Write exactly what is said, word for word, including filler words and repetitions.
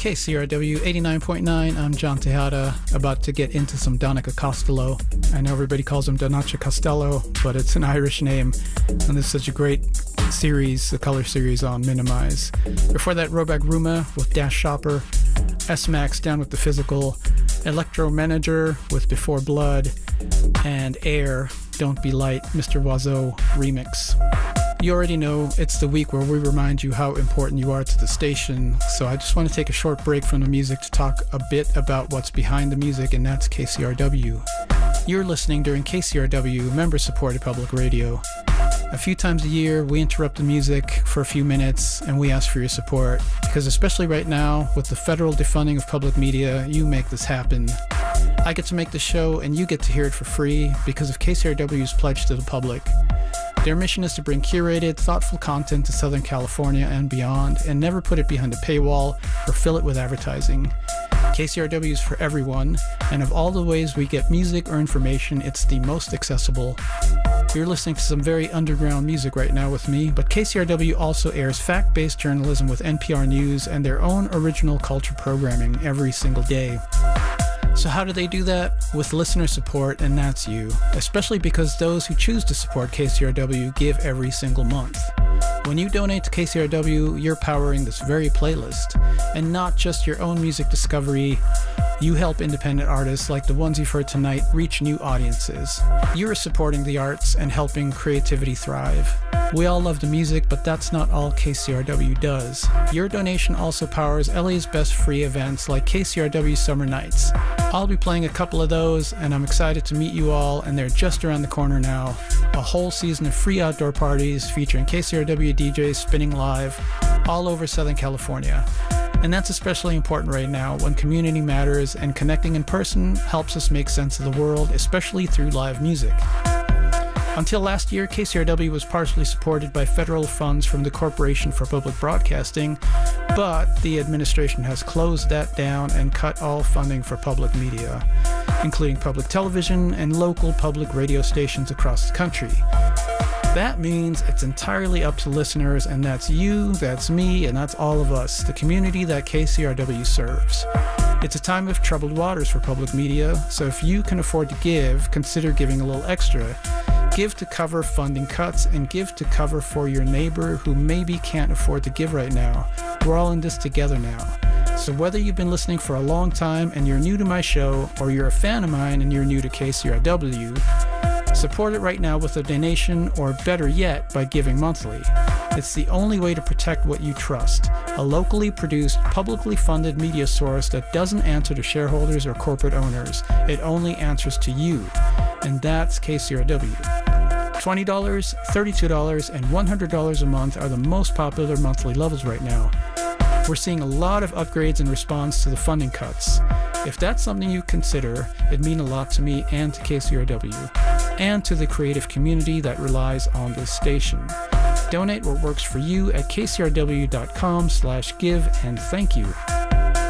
K C R W eighty-nine point nine, I'm John Tejada, about to get into some Donica Costello. I know everybody calls him Donacha Costello, but it's an Irish name, and this is such a great series, the color series on Minimize. Before that, Robak Ruma with Dash Shopper, S-Max Down with the Physical, Electro Manager with Before Blood, and Air, Don't Be Light, Mister Oiseau remix. You already know it's the week where we remind you how important you are to the station, so I just want to take a short break from the music to talk a bit about what's behind the music, and that's K C R W. You're listening during K C R W, member-supported public radio. A few times a year, we interrupt the music for a few minutes, and we ask for your support, because especially right now, with the federal defunding of public media, you make this happen. I get to make the show, and you get to hear it for free because of K C R W's pledge to the public. Their mission is to bring curated, thoughtful content to Southern California and beyond, and never put it behind a paywall or fill it with advertising. K C R W is for everyone, and of all the ways we get music or information, it's the most accessible. You're listening to some very underground music right now with me, but K C R W also airs fact-based journalism with N P R News and their own original culture programming every single day. So how do they do that? With listener support, and that's you. Especially because those who choose to support K C R W give every single month. When you donate to K C R W, you're powering this very playlist. And not just your own music discovery, you help independent artists like the ones you've heard tonight reach new audiences. You're supporting the arts and helping creativity thrive. We all love the music, but that's not all K C R W does. Your donation also powers L A's best free events like K C R W Summer Nights. I'll be playing a couple of those, and I'm excited to meet you all, and they're just around the corner now. A whole season of free outdoor parties featuring K C R W D Js spinning live all over Southern California. And that's especially important right now when community matters and connecting in person helps us make sense of the world, especially through live music. Until last year, K C R W was partially supported by federal funds from the Corporation for Public Broadcasting, but the administration has closed that down and cut all funding for public media, including public television and local public radio stations across the country. That means it's entirely up to listeners, and that's you, that's me, and that's all of us, the community that K C R W serves. It's a time of troubled waters for public media, so if you can afford to give, consider giving a little extra. Give to cover funding cuts, and give to cover for your neighbor who maybe can't afford to give right now. We're all in this together now. So whether you've been listening for a long time and you're new to my show, or you're a fan of mine and you're new to K C R W, support it right now with a donation, or better yet, by giving monthly. It's the only way to protect what you trust, a locally produced, publicly funded media source that doesn't answer to shareholders or corporate owners. It only answers to you, and that's K C R W. twenty dollars, thirty-two dollars, and one hundred dollars a month are the most popular monthly levels right now. We're seeing a lot of upgrades in response to the funding cuts. If that's something you consider, it'd mean a lot to me and to K C R W, and to the creative community that relies on this station. Donate what works for you at kcrw.com slash give, and thank you.